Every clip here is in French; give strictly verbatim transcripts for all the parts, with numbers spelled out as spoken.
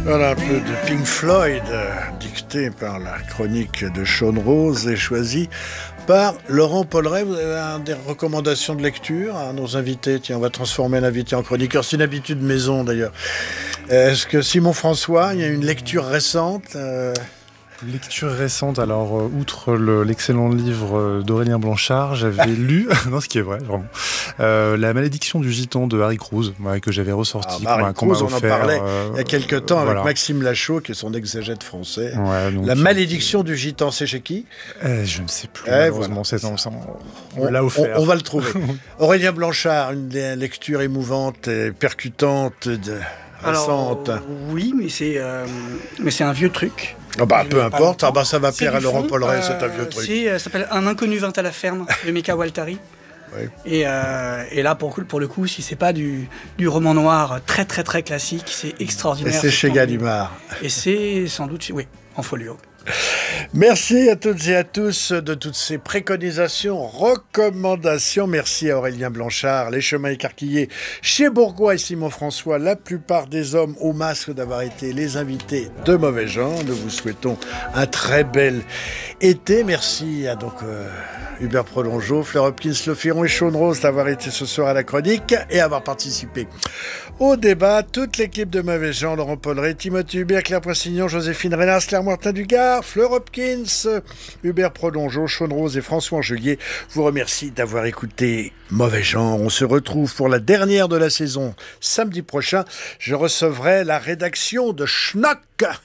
Voilà un peu de Pink Floyd, euh, dicté par la chronique de Sean Rose et choisi par Laurent Polleret. Vous avez un, des recommandations de lecture à nos invités? Tiens, on va transformer l'invité en chroniqueur. C'est une habitude maison d'ailleurs. Est-ce que Simon François, il y a une lecture récente euh... Lecture récente, alors euh, outre le, l'excellent livre d'Aurélien Blanchard, j'avais lu, non ce qui est vrai vraiment, euh, La malédiction du gitan de Harry Cruz, ouais, que j'avais ressorti. Ah, Harry Cruz, on en parlait euh, il y a quelques temps voilà. avec Maxime Lachaud, qui est son exégète français. Ouais, donc, La malédiction du gitan, c'est chez qui? euh, Je ne sais plus, eh, malheureusement, voilà. c'est, on, on, on, l'a offert. On, on va le trouver. Aurélien Blanchard, une lecture émouvante et percutante de... Alors, oui, mais c'est, euh, mais c'est un vieux truc. Oh bah, peu importe, ah bah, ça va c'est plaire à Laurent fond, Polleret, euh, c'est un vieux truc. C'est, ça s'appelle Un inconnu vint à la ferme de Mika Waltari. Oui. Et, euh, et là, pour, pour le coup, si c'est pas du, du roman noir très très très classique, c'est extraordinaire. Et c'est chez Gallimard. Et c'est sans doute, oui, en folio. Merci à toutes et à tous de toutes ces préconisations, recommandations. Merci à Aurélien Blanchard, Les Chemins écarquillés chez Bourgois et Simon François, la plupart des hommes au masque d'avoir été les invités de Mauvais Genre. Nous vous souhaitons un très bel été. Merci à donc euh, Hubert Prolongeau, Fleur Hopkins, Le Ferron et Sean Rose d'avoir été ce soir à la chronique et avoir participé au débat. Toute l'équipe de Mauvais Genre, Laurent Polleret, Timothée Hubert, Claire Poissignon, Joséphine Renas, Claire Martin-Dugard, Fleur Hopkins, Hubert Prolongeau, Sean Rose et François Angelier vous remercie d'avoir écouté Mauvais Genre. On se retrouve pour la dernière de la saison samedi prochain. Je recevrai la rédaction de Schnock.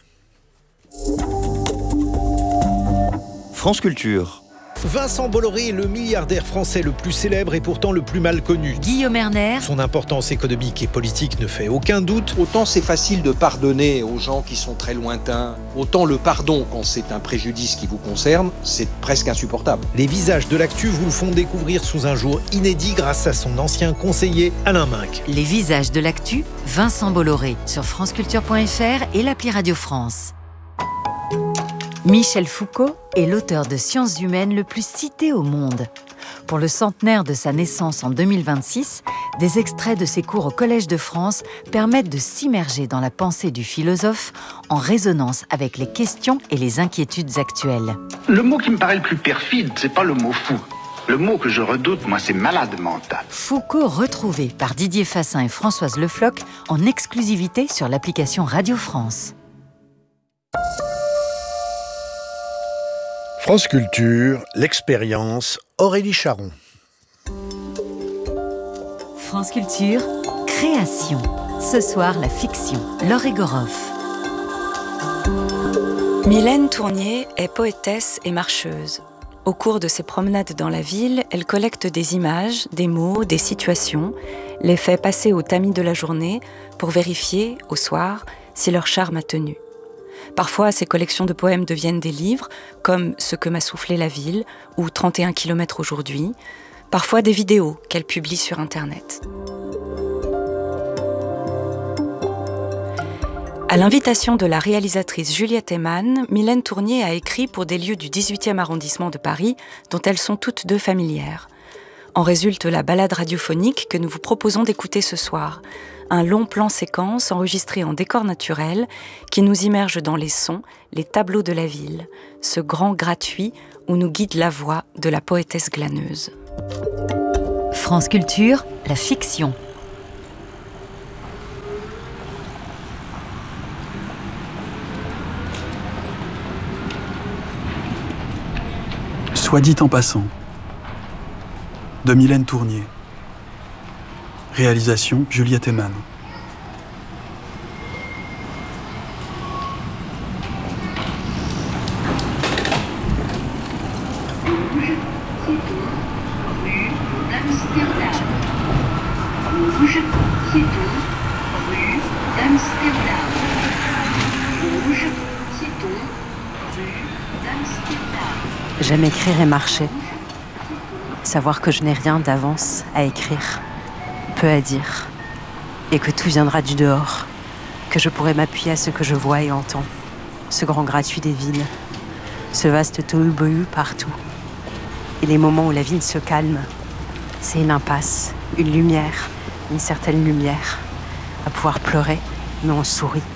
France Culture. Vincent Bolloré est le milliardaire français le plus célèbre et pourtant le plus mal connu. Guillaume Erner. Son importance économique et politique ne fait aucun doute. Autant c'est facile de pardonner aux gens qui sont très lointains, autant le pardon, quand c'est un préjudice qui vous concerne, c'est presque insupportable. Les visages de l'actu vous le font découvrir sous un jour inédit grâce à son ancien conseiller Alain Minck. Les visages de l'actu, Vincent Bolloré, sur franceculture point f r et l'appli Radio France. Michel Foucault est l'auteur de sciences humaines le plus cité au monde. Pour le centenaire de sa naissance en deux mille vingt-six, des extraits de ses cours au Collège de France permettent de s'immerger dans la pensée du philosophe en résonance avec les questions et les inquiétudes actuelles. Le mot qui me paraît le plus perfide, c'est pas le mot fou. Le mot que je redoute, moi, c'est malade mental. Foucault retrouvé par Didier Fassin et Françoise Le Floch en exclusivité sur l'application Radio France. France Culture, l'expérience, Aurélie Charon. France Culture, création. Ce soir, la fiction. Laure Egoroff. Mylène Tournier est poétesse et marcheuse. Au cours de ses promenades dans la ville, elle collecte des images, des mots, des situations, les fait passer au tamis de la journée pour vérifier, au soir, si leur charme a tenu. Parfois, ces collections de poèmes deviennent des livres, comme Ce que m'a soufflé la ville ou trente et un kilomètres aujourd'hui. Parfois, des vidéos qu'elle publie sur Internet. À l'invitation de la réalisatrice Juliette Eyman, Mylène Tournier a écrit pour des lieux du dix-huitième arrondissement de Paris, dont elles sont toutes deux familières. En résulte la balade radiophonique que nous vous proposons d'écouter ce soir. Un long plan séquence enregistré en décor naturel qui nous immerge dans les sons, les tableaux de la ville, ce grand gratuit où nous guide la voix de la poétesse glaneuse. France Culture, la fiction. Soit dit en passant, de Mylène Tournier. Réalisation Juliette Eyman. J'aime écrire et marcher. Savoir que je n'ai rien d'avance à écrire, peu à dire, et que tout viendra du dehors, que je pourrai m'appuyer à ce que je vois et entends, ce grand gratuit des villes, ce vaste tohu-bohu partout. Et les moments où la ville se calme, c'est une impasse, une lumière, une certaine lumière, à pouvoir pleurer, mais on sourit.